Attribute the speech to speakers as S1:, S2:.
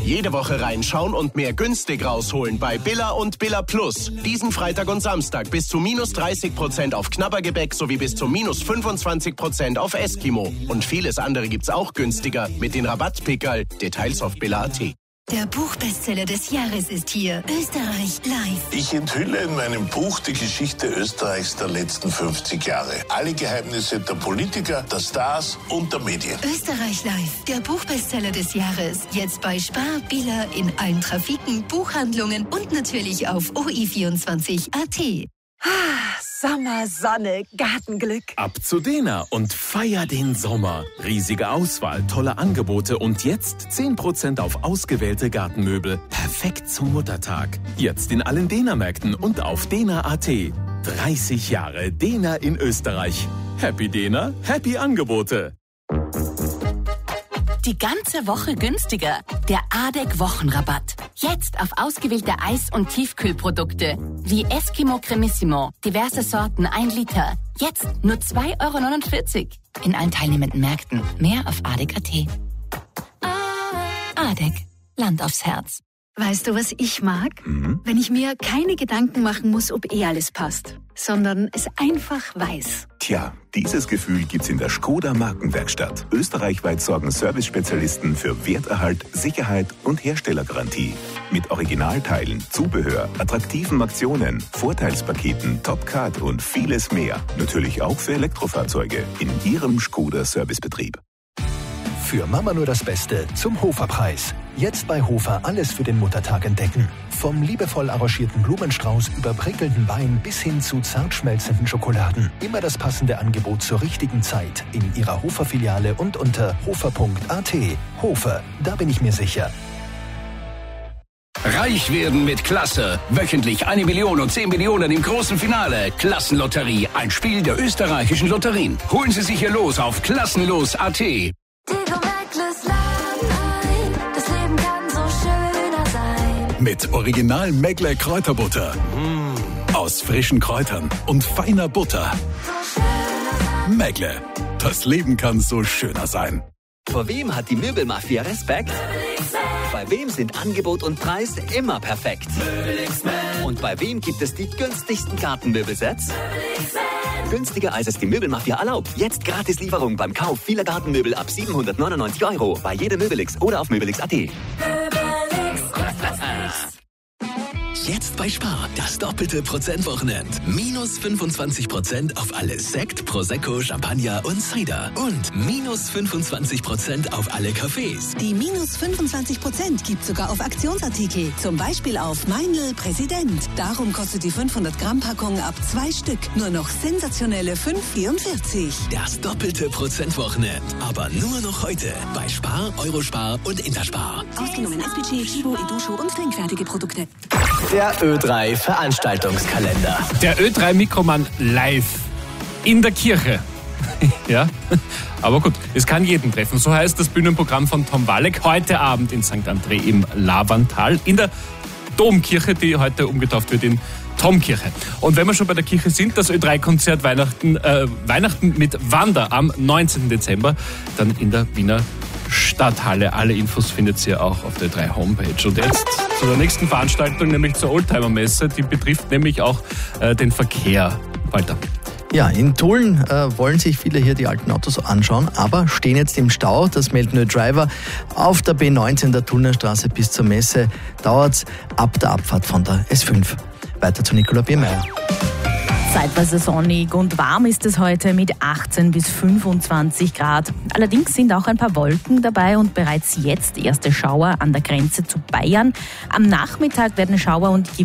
S1: Jede Woche reinschauen und mehr günstig rausholen bei Billa und Billa Plus. Diesen Freitag und Samstag bis zu minus 30% auf Knabbergebäck sowie bis zu minus 25% auf Eskimo. Und vieles andere gibt's auch günstiger mit den Rabattpickerl. Details auf billa.at.
S2: Der Buchbestseller des Jahres ist hier. Österreich live.
S3: Ich enthülle in meinem Buch die Geschichte Österreichs der letzten 50 Jahre. Alle Geheimnisse der Politiker, der Stars und der Medien.
S2: Österreich live. Der Buchbestseller des Jahres. Jetzt bei Spar, Billa, in allen Trafiken, Buchhandlungen und natürlich auf OI24.at.
S4: Sommer, Sonne, Gartenglück.
S5: Ab zu Dena und feier den Sommer. Riesige Auswahl, tolle Angebote und jetzt 10% auf ausgewählte Gartenmöbel. Perfekt zum Muttertag. Jetzt in allen Dena-Märkten und auf dena.at. 30 Jahre Dena in Österreich. Happy Dena, happy Angebote.
S6: Die ganze Woche günstiger. Der ADEC-Wochenrabatt. Jetzt auf ausgewählte Eis- und Tiefkühlprodukte. Wie Eskimo Cremissimo. Diverse Sorten 1 Liter. Jetzt nur 2,49 €. In allen teilnehmenden Märkten. Mehr auf ADEC.at. ADEC. Land aufs Herz.
S7: Weißt du, was ich mag? Wenn ich mir keine Gedanken machen muss, ob alles passt, sondern es einfach weiß.
S8: Tja, dieses Gefühl gibt's in der Skoda Markenwerkstatt. Österreichweit sorgen Service-Spezialisten für Werterhalt, Sicherheit und Herstellergarantie. Mit Originalteilen, Zubehör, attraktiven Aktionen, Vorteilspaketen, Top-Card und vieles mehr. Natürlich auch für Elektrofahrzeuge in Ihrem Skoda Servicebetrieb.
S9: Für Mama nur das Beste zum Hofer-Preis. Jetzt bei Hofer alles für den Muttertag entdecken. Vom liebevoll arrangierten Blumenstrauß über prickelnden Wein bis hin zu zart schmelzenden Schokoladen. Immer das passende Angebot zur richtigen Zeit in Ihrer Hofer-Filiale und unter hofer.at. Hofer, da bin ich mir sicher.
S10: Reich werden mit Klasse. Wöchentlich 1 Million und 10 Millionen im großen Finale. Klassenlotterie, ein Spiel der österreichischen Lotterien. Holen Sie sich hier los auf klassenlos.at.
S5: Mit Original Meckler Kräuterbutter. Aus frischen Kräutern und feiner Butter. Meckler, das Leben kann so schöner sein.
S11: Vor wem hat die Möbelmafia Respekt? Bei wem sind Angebot und Preis immer perfekt? Und bei wem gibt es die günstigsten Gartenmöbelsets? Günstiger als es die Möbelmafia erlaubt. Jetzt Gratislieferung beim Kauf vieler Gartenmöbel ab 799 € bei jedem Möbelix oder auf möbelix.at.
S12: Jetzt bei Spar, das doppelte Prozentwochenend. Minus 25% auf alles Sekt, Prosecco, Champagner und Cider. Und minus 25% auf alle Cafés.
S13: Die minus 25% gibt sogar auf Aktionsartikel. Zum Beispiel auf Meinl Präsident. Darum kostet die 500-Gramm-Packung ab 2 Stück nur noch sensationelle 5,44.
S12: Das doppelte Prozentwochenend. Aber nur noch heute bei Spar, Eurospar und Interspar.
S13: Ausgenommen SPC, Chibo, Edusho und trinkfertige Produkte.
S14: Der Ö3 Veranstaltungskalender.
S15: Der Ö3 Mikroman live in der Kirche. Ja, aber gut, es kann jeden treffen. So heißt das Bühnenprogramm von Tom Walek heute Abend in St. André im Lavantal in der Domkirche, die heute umgetauft wird in Tomkirche. Und wenn wir schon bei der Kirche sind, das Ö3-Konzert Weihnachten mit Wanda am 19. Dezember, dann in der Wiener Stadthalle. Alle Infos findet ihr auch auf der Ö3 Homepage. Und jetzt zu der nächsten Veranstaltung, nämlich zur Oldtimer-Messe. Die betrifft nämlich auch den Verkehr. Walter.
S16: Ja, in Tulln wollen sich viele hier die alten Autos anschauen, aber stehen jetzt im Stau. Das melden Ö-Driver. Auf der B19 der Tullner Straße bis zur Messe dauert's ab der Abfahrt von der S5. Weiter zu Nicola Biermeier.
S17: Zeitweise sonnig und warm ist es heute mit 18 bis 25 Grad. Allerdings sind auch ein paar Wolken dabei und bereits jetzt erste Schauer an der Grenze zu Bayern. Am Nachmittag werden Schauer und